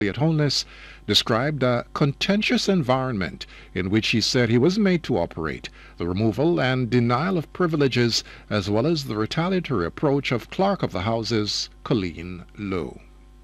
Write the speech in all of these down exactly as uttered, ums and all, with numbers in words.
Elliot Holness described a contentious environment in which he said he was made to operate, the removal and denial of privileges, as well as the retaliatory approach of Clerk of the Houses Colleen Lowe.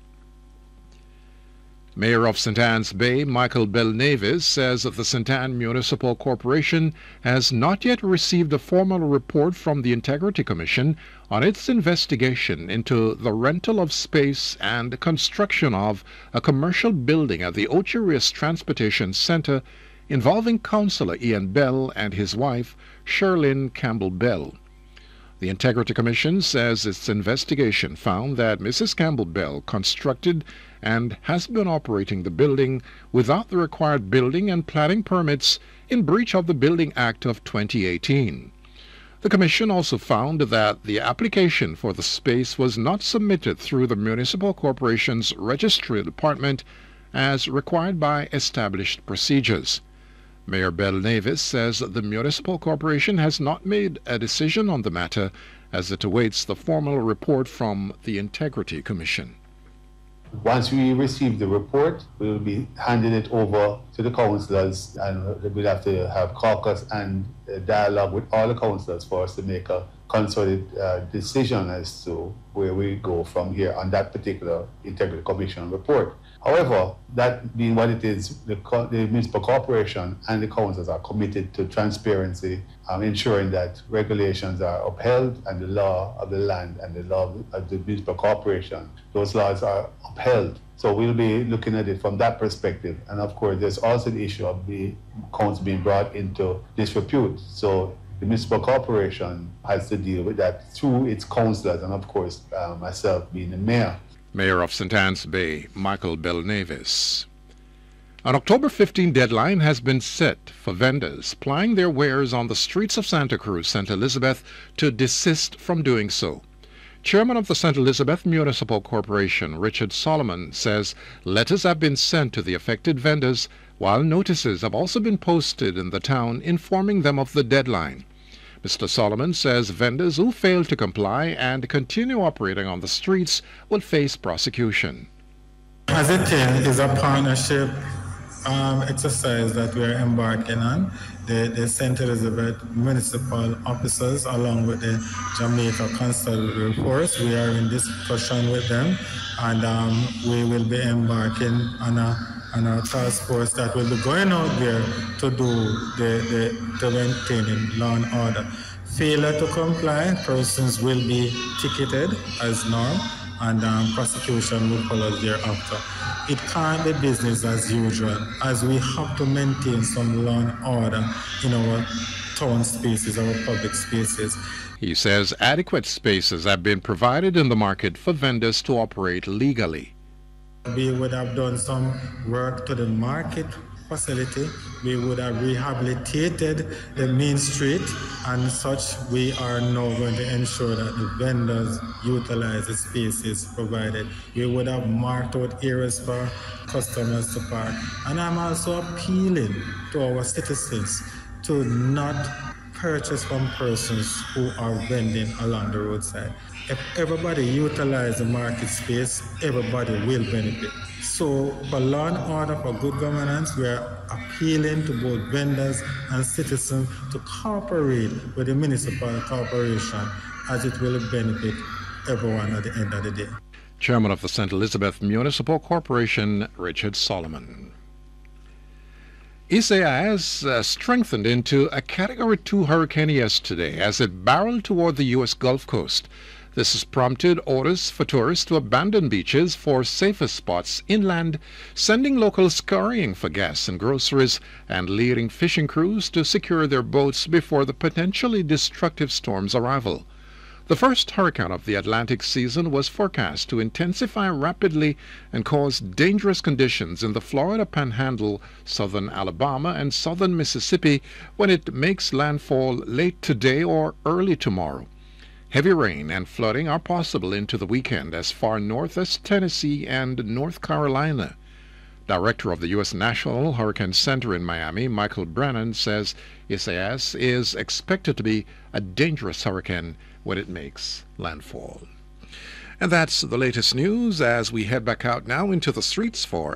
Mayor of Saint Anne's Bay, Michael Belnavis, says that the Saint Anne Municipal Corporation has not yet received a formal report from the Integrity Commission on its investigation into the rental of space and construction of a commercial building at the Ocho Rios Transportation Center involving Councillor Ian Bell and his wife, Sherlyn Campbell Bell. The Integrity Commission says its investigation found that Missus Campbell Bell constructed and has been operating the building without the required building and planning permits in breach of the Building Act of twenty eighteen. The Commission also found that the application for the space was not submitted through the Municipal Corporation's Registry Department as required by established procedures. Mayor Belnavis says the Municipal Corporation has not made a decision on the matter as it awaits the formal report from the Integrity Commission. Once we receive the report, we will be handing it over to the councillors, and we'll have to have caucus and dialogue with all the councillors for us to make a concerted uh, decision as to where we go from here on that particular Integrity Commission report. However, that being what it is, the, the municipal corporation and the councils are committed to transparency, um, ensuring that regulations are upheld and the law of the land and the law of the municipal corporation, those laws are upheld. So we'll be looking at it from that perspective. And of course, there's also the issue of the council being brought into disrepute. So the municipal corporation has to deal with that through its councillors and of course, uh, myself being the mayor. Mayor of Saint Anne's Bay, Michael Belnavis. An October fifteenth deadline has been set for vendors plying their wares on the streets of Santa Cruz, Saint Elizabeth, to desist from doing so. Chairman of the Saint Elizabeth Municipal Corporation, Richard Solomon, says letters have been sent to the affected vendors, while notices have also been posted in the town informing them of the deadline. Mister Solomon says vendors who fail to comply and continue operating on the streets will face prosecution. As it is a partnership um, exercise that we are embarking on, the, the Saint Elizabeth municipal officers along with the Jamaica Constabulary Force, we are in discussion with them, and um, we will be embarking on a and our task force that will be going out there to do the, the to maintaining law and order. Failure to comply, persons will be ticketed as norm, and um, prosecution will follow thereafter. It can't be business as usual, as we have to maintain some law and order in our town spaces, our public spaces. He says adequate spaces have been provided in the market for vendors to operate legally. We would have done some work to the market facility. We would have rehabilitated the main street, and such we are now going to ensure that the vendors utilize the spaces provided. We would have marked out areas for customers to park. And I'm also appealing to our citizens to not purchase from persons who are vending along the roadside. If everybody utilizes the market space, everybody will benefit. So for law and order, for good governance, we are appealing to both vendors and citizens to cooperate with the municipal corporation, as it will benefit everyone at the end of the day. Chairman of the Saint Elizabeth Municipal Corporation, Richard Solomon. Isaias uh, strengthened into a Category two hurricane yesterday as it barreled toward the U S Gulf Coast. This has prompted orders for tourists to abandon beaches for safer spots inland, sending locals scurrying for gas and groceries, and leading fishing crews to secure their boats before the potentially destructive storm's arrival. The first hurricane of the Atlantic season was forecast to intensify rapidly and cause dangerous conditions in the Florida Panhandle, southern Alabama, and southern Mississippi when it makes landfall late today or early tomorrow. Heavy rain and flooding are possible into the weekend as far north as Tennessee and North Carolina. Director of the U S National Hurricane Center in Miami, Michael Brennan, says Isaias is expected to be a dangerous hurricane when it makes landfall. And that's the latest news as we head back out now into the streets for